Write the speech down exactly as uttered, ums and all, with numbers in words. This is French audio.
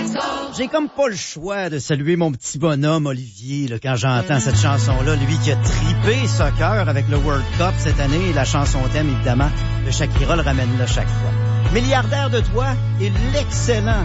J'ai comme pas le choix de saluer mon petit bonhomme Olivier là, quand j'entends cette chanson-là. Lui qui a tripé soccer avec le World Cup cette année. Et la chanson thème, évidemment, de Shakira le ramène là chaque fois. Milliardaire de toi et l'excellent